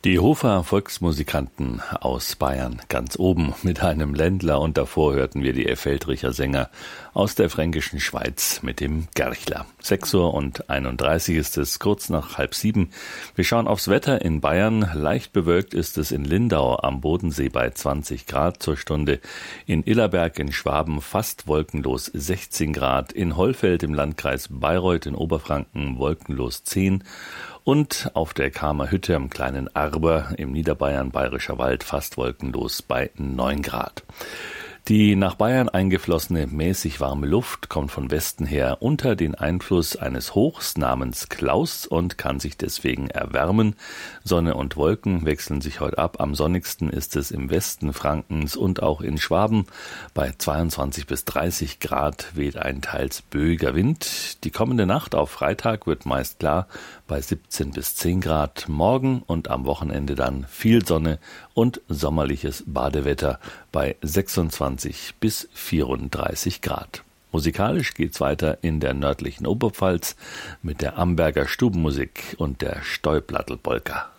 Die Hofer Volksmusikanten aus Bayern ganz oben mit einem Ländler und davor hörten wir die Feldricher Sänger aus der fränkischen Schweiz mit dem Gerchler. 6:31 ist es, kurz nach 6:30. Wir schauen aufs Wetter in Bayern. Leicht bewölkt ist es in Lindau am Bodensee bei 20 Grad zur Stunde. In Illerberg in Schwaben fast wolkenlos 16 Grad. In Hollfeld im Landkreis Bayreuth in Oberfranken wolkenlos 10. Und auf der Kamer Hütte am kleinen Arber im Niederbayern Bayerischer Wald fast wolkenlos bei 9 Grad. Die nach Bayern eingeflossene mäßig warme Luft kommt von Westen her unter den Einfluss eines Hochs namens Klaus und kann sich deswegen erwärmen. Sonne und Wolken wechseln sich heute ab. Am sonnigsten ist es im Westen Frankens und auch in Schwaben. Bei 22 bis 30 Grad weht ein teils böiger Wind. Die kommende Nacht auf Freitag wird meist klar bei 17 bis 10 Grad. Morgen und am Wochenende dann viel Sonne und sommerliches Badewetter bei 26 bis 34 Grad. Musikalisch geht's weiter in der nördlichen Oberpfalz mit der Amberger Stubenmusik und der Stäublattelpolka.